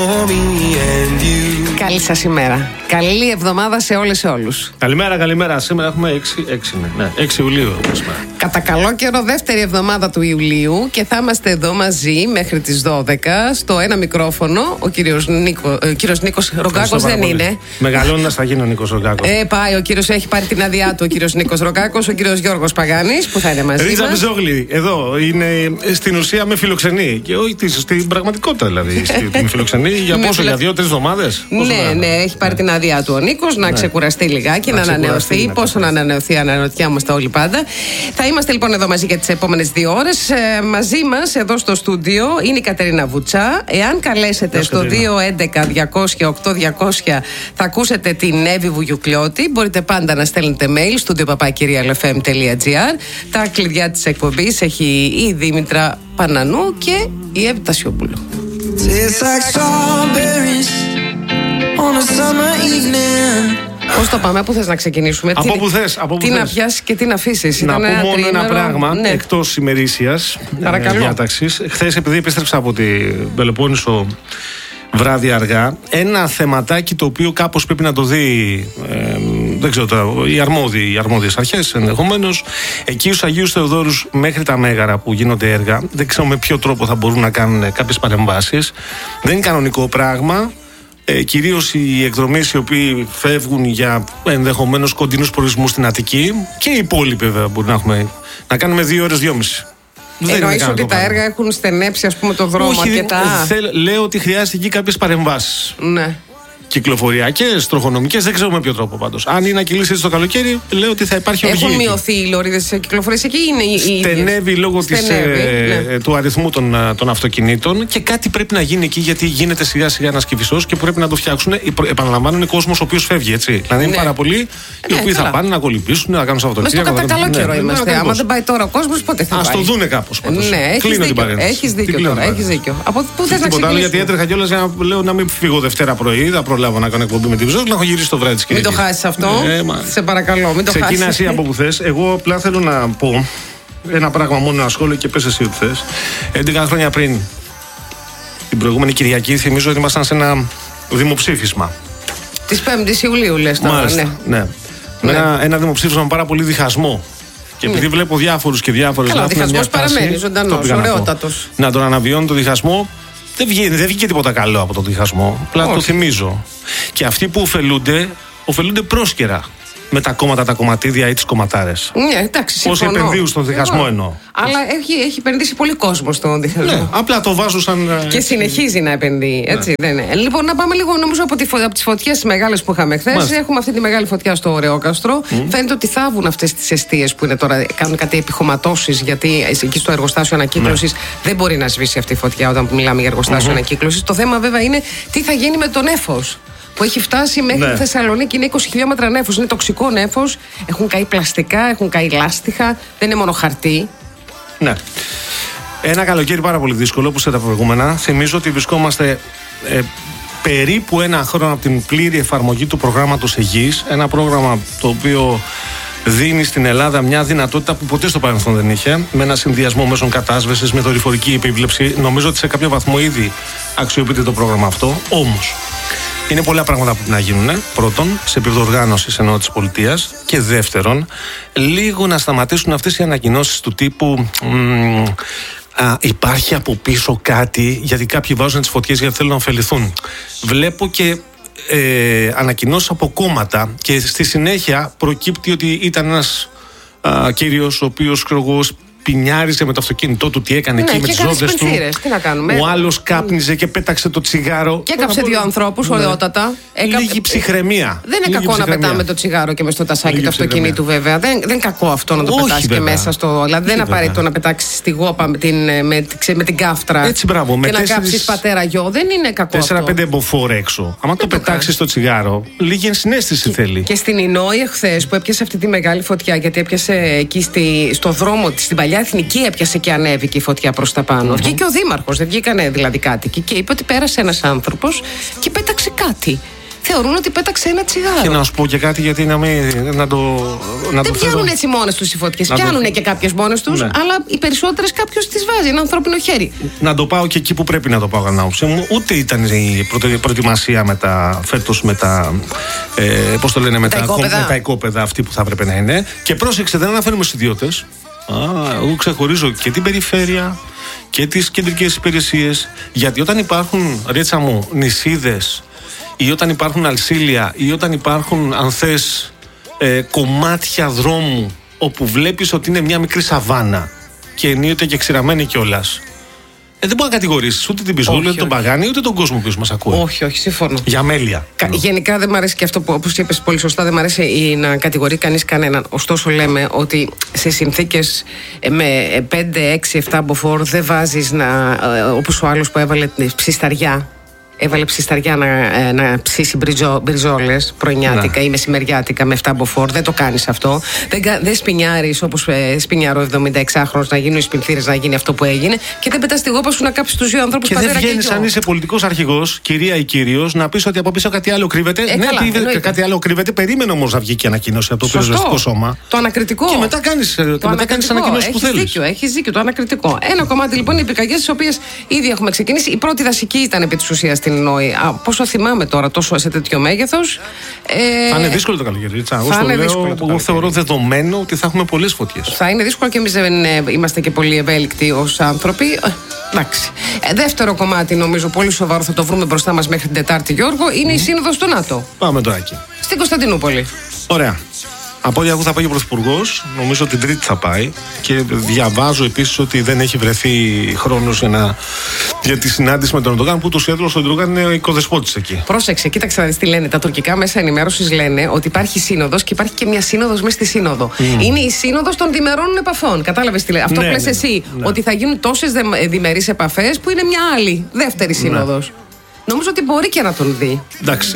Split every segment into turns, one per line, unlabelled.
Καλή σας ημέρα. Καλή εβδομάδα σε όλες και όλους.
Καλημέρα. Σήμερα έχουμε 6 Ιουλίου.
Κατά καλό καιρό, δεύτερη εβδομάδα του Ιουλίου και θα είμαστε εδώ μαζί μέχρι τις 12. Στο ένα μικρόφωνο, ο κύριος Νίκος Ρογκάκος δεν είναι.
Μεγαλώνοντας θα γίνει ο Νίκος Ρογκάκος.
Πάει, ο κύριος έχει πάρει την άδειά του, ο κύριος Νίκος Ρογκάκος, ο κύριος Γιώργος Παγάνης που θα είναι μαζί μας.
Ρίτσα Μπιζόγλη, εδώ είναι στην ουσία με φιλοξενεί. Και όχι στην πραγματικότητα δηλαδή. Με φιλοξενεί για πόσο, για 2-3 εβδομάδες.
Ναι, έχει πάρει την άδειά του ο Νίκος να ξεκουραστεί λιγάκι, να ανανεωθεί. Πόσο να ανανεωθεί, αναρωτιάμαστε όλοι πάντα. Θα είμαστε λοιπόν εδώ μαζί για τις επόμενες 2 ώρες. Μαζί μας εδώ στο στούντιο είναι η Κατερίνα Βουτσά. Εάν καλέσετε στο 211-200-8200 θα ακούσετε την Εύη Βουγιουκλιώτη. Μπορείτε πάντα να στέλνετε mail studio@kirialfm.gr. Τα κλειδιά της εκπομπής έχει η Δήμητρα Πανανού και η Εύη Τασιόπουλου. Πώς το πάμε, πού θες να ξεκινήσουμε?
Από πού θες.
Τι να πιάσεις και τι να αφήσεις?
Να πω μόνο ένα πράγμα, ναι, εκτός ημερήσιας διάταξης. Χθες, επειδή επέστρεψα από την Πελοπόννησο βράδυ αργά, ένα θεματάκι το οποίο κάπως πρέπει να το δει, δεν ξέρω τώρα, οι αρμόδιες αρχές ενδεχομένως. Εκεί στους Αγίους Θεοδόρους μέχρι τα Μέγαρα που γίνονται έργα, δεν ξέρω με ποιο τρόπο θα μπορούν να κάνουν κάποιες παρεμβάσεις. Δεν είναι κανονικό πράγμα. Κυρίως οι εκδρομείς οι οποίοι φεύγουν για ενδεχομένως κοντινούς προορισμούς στην Αττική και οι υπόλοιποι βέβαια μπορεί να κάνουμε 2 ώρες, 2,5.
Εννοείς ότι τα έργα έχουν στενέψει ας πούμε το δρόμο αρκετά?
Λέω ότι χρειάζεται εκεί κάποιες παρεμβάσεις.
Ναι.
Κυκλοφοριακές, τροχονομικές, δεν ξέρω με ποιο τρόπο πάντως. Αν είναι να κυλήσει έτσι το καλοκαίρι, λέω ότι θα υπάρχει οργή.
Έχουν μειωθεί οι λωρίδες της κυκλοφορίας εκεί, είναι οι
στενεύει λόγω του αριθμού των αυτοκινήτων και κάτι πρέπει να γίνει εκεί, γιατί γίνεται σιγά σιγά ένας κυφισός και πρέπει να το φτιάξουν. Επαναλαμβάνω, είναι κόσμος ο οποίος φεύγει, έτσι. Δηλαδή είναι πάρα πολλοί οι οποίοι θα πάνε να κολυμπήσουν, να κάνουν Σαββατοκύριακο.
Μες στο κατά καλό καιρό είμαστε. Άμα δεν πάει τώρα ο κόσμος, πότε θα πάει?
Ας το δούνε κάπως.
Ναι, έχεις δίκιο. Από πού θες να
ξεκινήσουμε? Γιατί έτρεχα κιόλας για να μην φύγω Δευτέρα πρωί, προλάβω να κάνω εκπομπή με την Βυζόγλου, να έχω γυρίσει το βράδυ της Κυριακής.
Μην το χάσεις αυτό. Σε παρακαλώ, μην το χάσεις.
Ξεκίνα εσύ από που θες. Εγώ απλά θέλω να πω ένα πράγμα, μόνο ένα σχόλιο και πες εσύ ό,τι θες. 11 χρόνια πριν, την προηγούμενη Κυριακή, θυμίζω ότι ήμασταν σε ένα δημοψήφισμα.
Της 5ης Ιουλίου, λες τώρα.
Μάλιστα, ναι. Ένα δημοψήφισμα με πάρα πολύ διχασμό. Και επειδή βλέπω διάφορους και διάφορες να έχουν μια τάση,
παραμένει ζωντανός, ωραιότατος.
Να τον αναβιώνω το διχασμό. Δεν βγήκε τίποτα καλό από τον διχασμό. Απλά το θυμίζω. Και αυτοί που ωφελούνται πρόσκαιρα με τα κόμματα, τα κομματίδια ή τις κομματάρες.
Ναι, εντάξει, συμφωνώ.
Όσοι επενδύουν στον διχασμό εννοώ.
Αλλά έχει επενδύσει πολύ κόσμο στον διχασμό.
Ναι, απλά το βάζω σαν.
Και συνεχίζει να επενδύει. Έτσι, ναι. Δεν είναι. Λοιπόν, να πάμε λίγο νομίζω από τις φωτιές μεγάλες που είχαμε χθες. Έχουμε αυτή τη μεγάλη φωτιά στο Ωρεόκαστρο. Φαίνεται ότι θάβουν αυτές τις εστίες που είναι τώρα. Κάνουν κάτι επιχωματώσεις, γιατί εκεί στο εργοστάσιο ανακύκλωσης δεν μπορεί να σβήσει αυτή η φωτιά όταν μιλάμε για εργοστάσιο ανακύκλωσης. Το θέμα βέβαια είναι τι θα γίνει με το νέφος, που έχει φτάσει μέχρι τη Θεσσαλονίκη. Είναι 20 χιλιόμετρα νέφος. Είναι τοξικό νέφος. Έχουν καεί πλαστικά, έχουν καεί λάστιχα. Δεν είναι μόνο χαρτί.
Ναι. Ένα καλοκαίρι πάρα πολύ δύσκολο, όπως τα προηγούμενα. Θυμίζω ότι βρισκόμαστε περίπου ένα χρόνο από την πλήρη εφαρμογή του προγράμματος Αιγής. Ένα πρόγραμμα το οποίο δίνει στην Ελλάδα μια δυνατότητα που ποτέ στο παρελθόν δεν είχε, με ένα συνδυασμό μέσων κατάσβεσης, με δορυφορική επίβλεψη. Νομίζω ότι σε κάποιο βαθμό ήδη αξιοποιείται το πρόγραμμα αυτό. Όμως, είναι πολλά πράγματα που πρέπει να γίνουν. Πρώτον, σε επίπεδο οργάνωσης εννοώ της πολιτείας. Και δεύτερον, λίγο να σταματήσουν αυτές οι ανακοινώσεις του τύπου υπάρχει από πίσω κάτι, γιατί κάποιοι βάζουν τις φωτιές γιατί θέλουν να ωφεληθούν. Βλέπω και ανακοινώσεις από κόμματα και στη συνέχεια προκύπτει ότι ήταν ένας κύριος ο οποίος πινιάριζε με το αυτοκίνητό του, τι έκανε εκεί με τις ρόδες του.
Τι να κάνουμε.
Ο άλλος κάπνιζε και πέταξε το τσιγάρο.
Και έκαψε 2 ανθρώπους, ωραιότατα.
Λίγη ψυχραιμία.
Δεν είναι κακό να πετάμε το τσιγάρο και μες στο τασάκι του αυτοκινήτου, βέβαια. Δεν είναι κακό αυτό να το πετάς και μέσα στο. Δηλαδή δεν είναι απαραίτητο να πετάξεις στη γόπα με την κάφτρα.
Έτσι, μπράβο.
Και να κάψεις πατέρα γιο. Δεν είναι κακό.
4-5 μποφόρ έξω. Αν το πετάξεις το τσιγάρο, λίγη ενσυναίσθηση θέλει.
Και στην Ινόη εχθές που έπιασε αυτή τη μεγάλη φωτιά, γιατί έπιασε εκεί στο δρόμο της, στην παλιά Εθνική, έπιασε και ανέβηκε η φωτιά προς τα πάνω. Βγήκε ο δήμαρχος, δεν βγήκανε δηλαδή κάτοικοι και είπε ότι πέρασε ένας άνθρωπος και πέταξε κάτι. θεωρούν ότι πέταξε ένα τσιγάρο.
Και να σου πω και κάτι, γιατί να το.
Δεν πιάνουν έτσι μόνες τους οι φωτιές. Πιάνουν και κάποιες μόνες τους, αλλά οι περισσότερες κάποιος τις βάζει. Ένα ανθρώπινο χέρι.
Να το πάω και εκεί που πρέπει να το πάω, κατά άποψή μου. Ούτε ήταν η προετοιμασία φέτος με τα. Πώς το λένε, με τα οικόπεδα αυτή που θα έπρεπε να είναι. Και πρόσεξε, δεν αναφέρουμε στους ιδιώτες. Εγώ ξεχωρίζω και την περιφέρεια και τις κεντρικές υπηρεσίες. Γιατί όταν υπάρχουν, Ρέτσα μου, νησίδες, ή όταν υπάρχουν αλσίλια, ή όταν υπάρχουν, αν θες, κομμάτια δρόμου όπου βλέπεις ότι είναι μια μικρή σαβάνα και ενίοτε και ξηραμένη κιόλας, δεν μπορεί να κατηγορήσεις ούτε την Πιζούλη, ούτε τον Παγάνη, ούτε τον κόσμο που μας ακούει.
Όχι, συμφωνώ.
Για μέλια.
Γενικά δεν μου αρέσει και αυτό που, όπως είπες πολύ σωστά, δεν μου αρέσει να κατηγορεί κανείς κανέναν. Ωστόσο, λέμε ότι σε συνθήκες με 5, 6, 7 μποφόρ δεν βάζεις όπως ο άλλος που έβαλε ψισταριά. Έβαλε ψισταριά να ψήσει μπριζόλες πρωινιάτικα ή μεσημεριάτικα με 7 μποφόρ. Δεν το κάνεις αυτό. Δεν σπινιάρεις όπως σπινιάρω 76χρονος να γίνουν οι σπινθήρες, να γίνει αυτό που έγινε. Και δεν πετάς τη γόπα σου να κάψεις τους δύο ανθρώπους πατέρα και γιο.
Και δεν βγαίνεις, αν είσαι πολιτικός αρχηγός, κυρία ή κύριος, να πεις ότι από πίσω κάτι άλλο κρύβεται. Κάτι άλλο κρύβεται. Περίμενε όμως να βγει και ανακοίνωση από το πυροσβεστικό σώμα.
Το ανακριτικό.
Και μετά κάνεις ανακοινώσεις που θέλεις.
Έχεις δίκιο, το ανακριτικό. Ένα κομμάτι λοιπόν είναι οι πυρκαγιές, τις οποίες ήδη έχουμε ξεκινήσει. Η πρώτη δασική ήταν επί της ουσίας στην Νόη. Πόσο θυμάμαι τώρα, τόσο σε τέτοιο μέγεθος.
Θα είναι δύσκολο το καλοκαίρι. Εγώ θεωρώ δεδομένο ότι θα έχουμε πολλές φωτιές.
Θα είναι δύσκολο και εμείς δεν είμαστε και πολύ ευέλικτοι ως άνθρωποι. Εντάξει. Δεύτερο κομμάτι, νομίζω, πολύ σοβαρό, θα το βρούμε μπροστά μας μέχρι την Τετάρτη, Γιώργο, είναι η σύνοδος του ΝΑΤΟ.
Πάμε τώρα εκεί.
Στην Κωνσταντινούπολη.
Ωραία. Από ό,τι ακούω θα πάει ο Πρωθυπουργός, νομίζω την Τρίτη θα πάει. Και διαβάζω επίσης ότι δεν έχει βρεθεί χρόνος για τη συνάντηση με τον Ερντογάν, που ούτως ή άλλως ο Ερντογάν είναι οικοδεσπότης εκεί.
Πρόσεξε, κοίταξε να δεις τι λένε. Τα τουρκικά μέσα ενημέρωσης λένε ότι υπάρχει σύνοδος και υπάρχει και μια σύνοδος μέσα στη σύνοδο. Είναι η σύνοδος των διμερών επαφών. Κατάλαβες τι λέει. Αυτό που λες εσύ, ότι θα γίνουν τόσες διμερείς επαφές που είναι μια άλλη, δεύτερη σύνοδος. Νομίζω ότι μπορεί και να τον δει.
Εντάξει,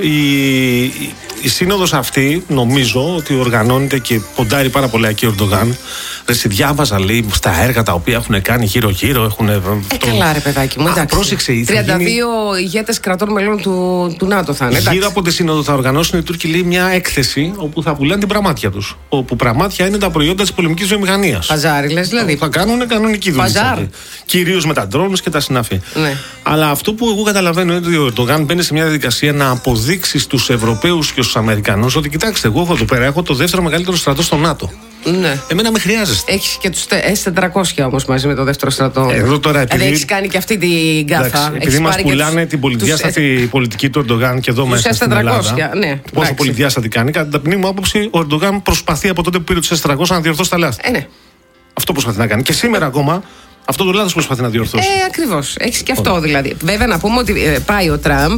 η σύνοδος αυτή νομίζω ότι οργανώνεται και ποντάρει πάρα πολλά εκεί ο Ερντογάν. Διάβαζα, λέει, στα έργα τα οποία έχουν κάνει γύρω-γύρω.
Καλά, ρε παιδάκι μου, εντάξει.
Πρόσεξε,
32 ηγέτες κρατών μελών του ΝΑΤΟ θα είναι.
Γύρω από τη σύνοδο θα οργανώσουν οι Τούρκοι, λέει, μια έκθεση όπου θα πουλάνε την πραμάτια τους. Όπου πραμάτια είναι τα προϊόντα της πολεμικής βιομηχανίας.
Παζάρι, λες δηλαδή.
Θα κάνουν κανονική δουλειά. Κυρίως με τα drones και τα συναφή.
Ναι.
Αλλά αυτό που εγώ καταλαβαίνω είναι ότι ο Ερντογάν μπαίνει σε μια διαδικασία να αποδείξει στους Ευρωπαίους και στους Αμερικανούς ότι, κοιτάξτε, εγώ εδώ πέρα έχω το δεύτερο μεγαλύτερο στρατό στο ΝΑΤΟ.
Ναι.
Εμένα με χρειάζεστε.
Έχεις και τους S400 όμως μαζί με το δεύτερο στρατό.
Εδώ τώρα, επειδή
έχεις κάνει και αυτή την γκάθα.
Επειδή μας πουλάνε την πολυδιάστατη πολιτική του Ερντογάν και εδώ μέσα στην Ελλάδα.
Ναι,
πόσο πολυδιάστατη κάνει, κατά την ταπεινή μου άποψη, ο Ερντογάν προσπαθεί από τότε που πήρε τους S400 να διορθώσει τα λάθη.
Ναι.
Αυτό προσπαθεί να κάνει. Και σήμερα ακόμα αυτό το λάθος προσπαθεί να διορθώσει.
Ακριβώς. Έχεις και αυτό δηλαδή. Βέβαια να πούμε ότι πάει ο Τραμπ